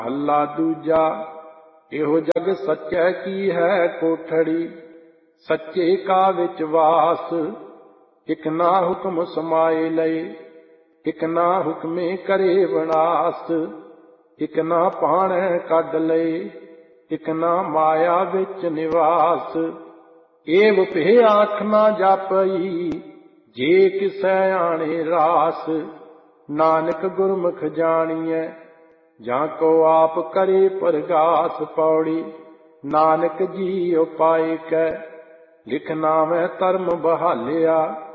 ਹੱਲਾ ਦੂਜਾ। ਇਹੋ ਜਗ ਸੱਚੈ ਕੀ ਹੈ ਕੋਠੜੀ, ਸੱਚੇ ਕਾ ਵਿੱਚ ਵਾਸ। ਇਕ ਨਾ ਹੁਕਮ ਸਮਾਏ ਲਏ, ਇਕ ਨਾ ਹੁਕਮੇ ਕਰੇ ਵਿਨਾਸ਼। ਇਕ ਨਾ ਪਾਣੈ ਕੱਢ ਲਏ, ਇਕ ਨਾ ਮਾਇਆ ਵਿੱਚ ਨਿਵਾਸ। ਏਵ ਭੇ ਆਖ ਨਾ ਜਾਪਈ, ਜੇ ਕਿਸੈ ਆਣੇ ਰਾਸ। ਨਾਨਕ ਗੁਰਮੁਖ ਜਾਣੀਐ, ਜਾਂ ਕੋ ਆਪ ਕਰੇ ਪਰਗਾਸ। ਪੌੜੀ ਨਾਨਕ ਜੀਉ ਪਾਇ ਕੈ, ਲਿਖ ਨਾਵੈ ਧਰਮ ਬਹਾਲਿਆ।